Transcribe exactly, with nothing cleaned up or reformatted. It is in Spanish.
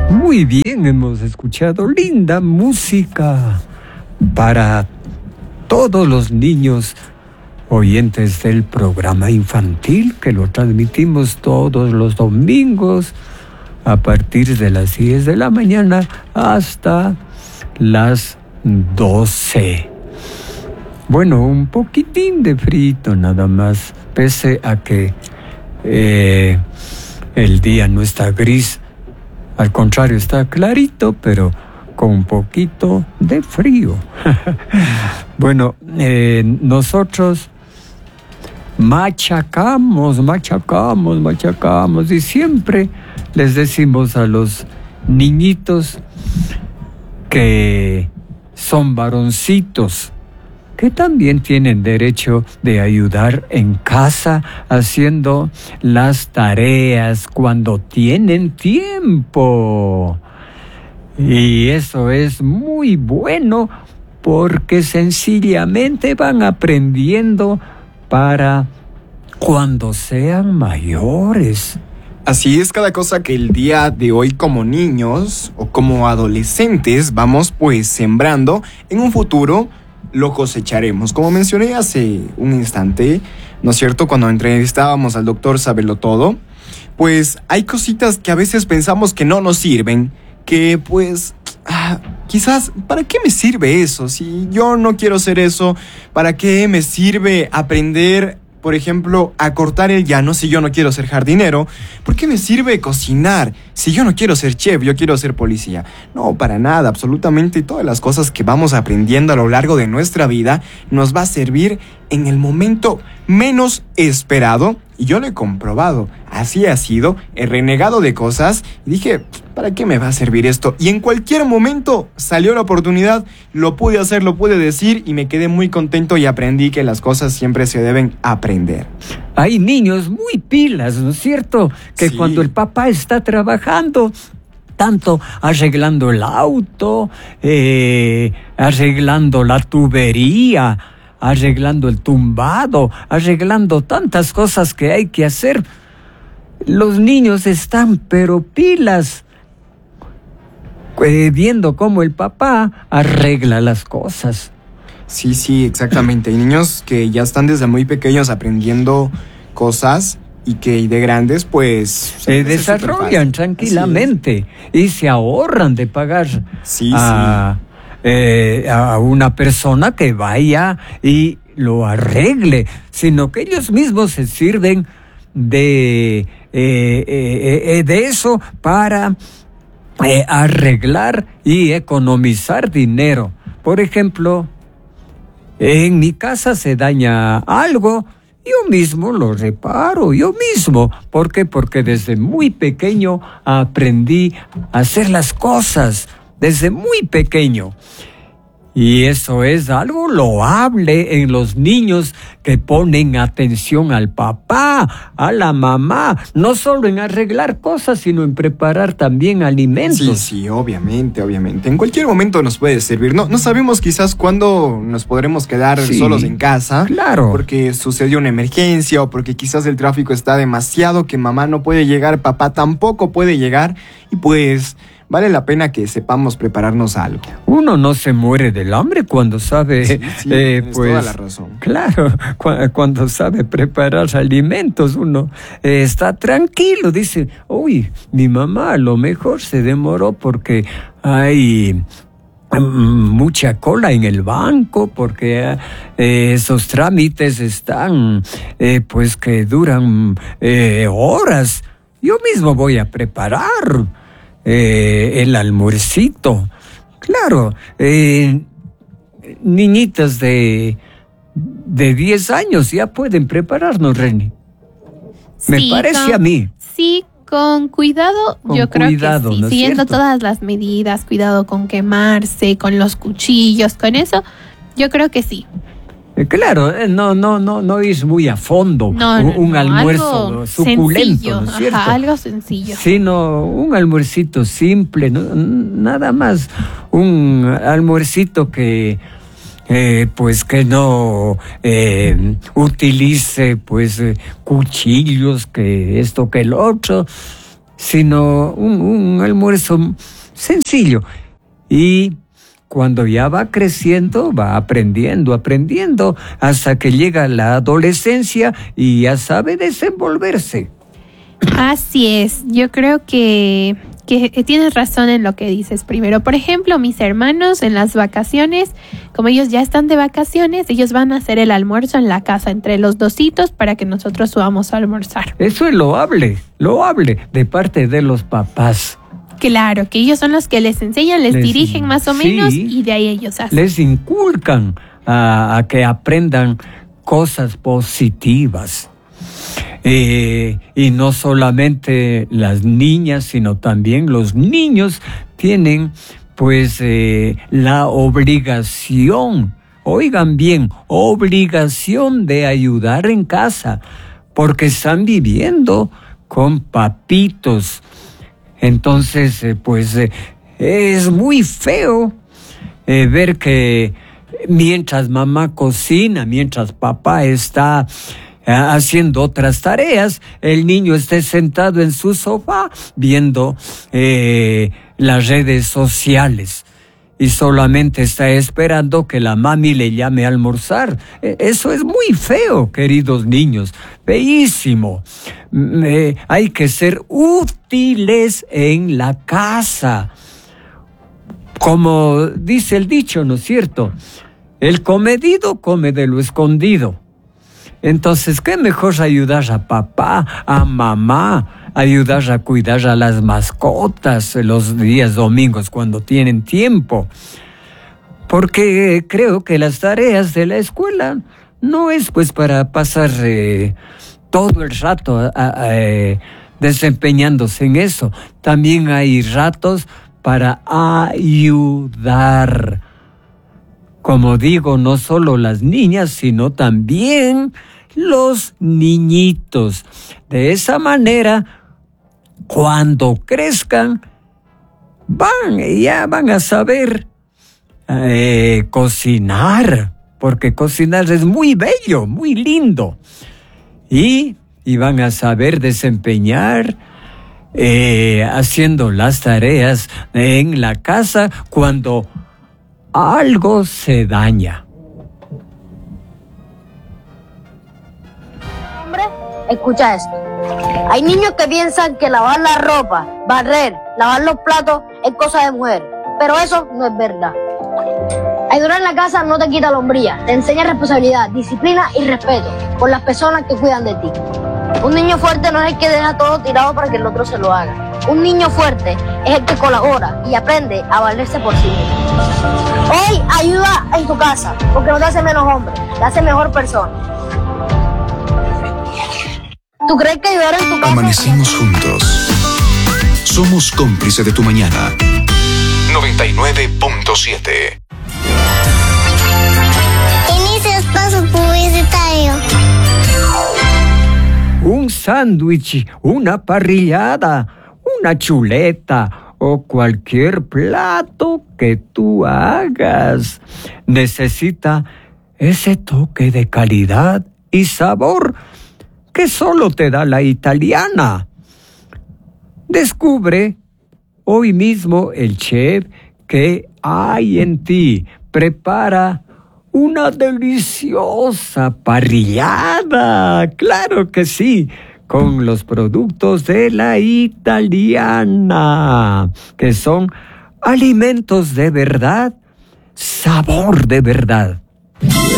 Muy bien, hemos escuchado linda música para todos los niños oyentes del programa infantil que lo transmitimos todos los domingos a partir de las diez de la mañana hasta las doce. Bueno, un poquitín de frito nada más, pese a que eh, el día no está gris, al contrario está clarito, pero con un poquito de frío. Bueno, eh, nosotros machacamos, machacamos, machacamos y siempre les decimos a los niñitos que son varoncitos, que también tienen derecho de ayudar en casa haciendo las tareas cuando tienen tiempo. Y eso es muy bueno porque sencillamente van aprendiendo para cuando sean mayores. Así es cada cosa que el día de hoy como niños o como adolescentes vamos pues sembrando, en un futuro lo cosecharemos. Como mencioné hace un instante, ¿no es cierto? Cuando entrevistábamos al doctor Sabelotodo, pues hay cositas que a veces pensamos que no nos sirven, que pues ah, quizás, ¿para qué me sirve eso? Si yo no quiero hacer eso, ¿para qué me sirve aprender, por ejemplo, a cortar el llano si yo no quiero ser jardinero? ¿Por qué me sirve cocinar si yo no quiero ser chef, yo quiero ser policía? No, para nada, absolutamente todas las cosas que vamos aprendiendo a lo largo de nuestra vida nos va a servir en el momento menos esperado. Y yo lo he comprobado, así ha sido, he renegado de cosas y dije, ¿para qué me va a servir esto? Y en cualquier momento salió la oportunidad, lo pude hacer, lo pude decir y me quedé muy contento y aprendí que las cosas siempre se deben aprender. Hay niños muy pilas, ¿no es cierto? Que sí, cuando el papá está trabajando, tanto arreglando el auto, eh, arreglando la tubería, arreglando el tumbado, arreglando tantas cosas que hay que hacer. Los niños están pero pilas, eh, viendo cómo el papá arregla las cosas. Sí, sí, exactamente. Hay niños que ya están desde muy pequeños aprendiendo cosas y que de grandes pues se desarrollan tranquilamente y se ahorran de pagar sí, a... sí. Eh, a una persona que vaya y lo arregle, sino que ellos mismos se sirven de, eh, eh, eh, de eso para eh, arreglar y economizar dinero. Por ejemplo, en mi casa se daña algo, yo mismo lo reparo, yo mismo. ¿Por qué? Porque desde muy pequeño aprendí a hacer las cosas. Desde muy pequeño. Y eso es algo loable en los niños que ponen atención al papá, a la mamá, no solo en arreglar cosas, sino en preparar también alimentos. Sí, sí, obviamente, obviamente. En cualquier momento nos puede servir. No, no sabemos quizás cuándo nos podremos quedar sí, solos en casa. Claro. Porque sucedió una emergencia o porque quizás el tráfico está demasiado que mamá no puede llegar, papá tampoco puede llegar y pues vale la pena que sepamos prepararnos algo. Uno no se muere del hambre cuando sabe... Sí, sí, eh, tienes pues, toda la razón. Claro, cu- cuando sabe preparar alimentos, uno eh, está tranquilo. Dice, uy, mi mamá a lo mejor se demoró porque hay mucha cola en el banco, porque eh, esos trámites están, eh, pues que duran eh, horas. Yo mismo voy a preparar Eh, el almuercito. Claro, eh, niñitas de, de diez años ya pueden prepararnos, Reni. Me sí, parece con, a mí. Sí, con cuidado, con yo creo cuidado, que sí. ¿no es Siguiendo cierto? todas las medidas, cuidado con quemarse, con los cuchillos, con eso, yo creo que sí. Claro, no, no, no, no es muy a fondo. No, un, un no, almuerzo algo suculento, sencillo, ¿no es cierto? Ajá, algo sencillo. Sino un almuercito simple, ¿no? Nada más un almuercito que, eh, pues que no eh, utilice, pues, eh, cuchillos, que esto, que el otro. sino un, un almuerzo sencillo. Y cuando ya va creciendo, va aprendiendo, aprendiendo, hasta que llega la adolescencia y ya sabe desenvolverse. Así es, yo creo que, que tienes razón en lo que dices. Primero, por ejemplo, mis hermanos en las vacaciones, como ellos ya están de vacaciones, ellos van a hacer el almuerzo en la casa entre los dositos para que nosotros subamos a almorzar. Eso es loable, loable de parte de los papás. Claro, que ellos son los que les enseñan, les, les dirigen más o sí, menos y de ahí ellos hacen. Les inculcan a, a que aprendan cosas positivas. Eh, y no solamente las niñas, sino también los niños tienen pues eh, la obligación, oigan bien, obligación de ayudar en casa, porque están viviendo con papitos. Entonces, eh, pues eh, es muy feo eh, ver que mientras mamá cocina, mientras papá está haciendo otras tareas, el niño esté sentado en su sofá viendo eh, las redes sociales y solamente está esperando que la mami le llame a almorzar. Eso es muy feo, queridos niños, feísimo. Eh, hay que ser útiles en la casa. Como dice el dicho, ¿no es cierto? El comedido come de lo escondido. Entonces, ¿qué mejor ayudar a papá, a mamá, ayudar a cuidar a las mascotas los días domingos cuando tienen tiempo? Porque creo que las tareas de la escuela no es pues para pasar eh, todo el rato a, a, eh, desempeñándose en eso. También hay ratos para ayudar. Como digo, no solo las niñas, sino también los niñitos. De esa manera, cuando crezcan, van, ya van a saber eh, cocinar, porque cocinar es muy bello, muy lindo. Y, y van a saber desempeñar eh, haciendo las tareas en la casa cuando algo se daña. Hombre, escucha esto. Hay niños que piensan que lavar la ropa, barrer, lavar los platos es cosa de mujer, pero eso no es verdad. Ayudar en la casa no te quita la hombría, te enseña responsabilidad, disciplina y respeto por las personas que cuidan de ti. Un niño fuerte no es el que deja todo tirado para que el otro se lo haga. Un niño fuerte es el que colabora y aprende a valerse por sí mismo. Hoy ayuda en tu casa, porque no te hace menos hombre, te hace mejor persona. ¿Tú crees que ayudar en tu casa? Amanecimos juntos. Somos cómplices de tu mañana. noventa y nueve punto siete. Inicia espacio publicitario. Un sándwich, una parrillada, una chuleta o cualquier plato que tú hagas necesita ese toque de calidad y sabor que solo te da la italiana. Descubre hoy mismo el chef que hay en ti. Prepara una deliciosa parrillada, claro que sí, con los productos de la italiana, que son alimentos de verdad, sabor de verdad.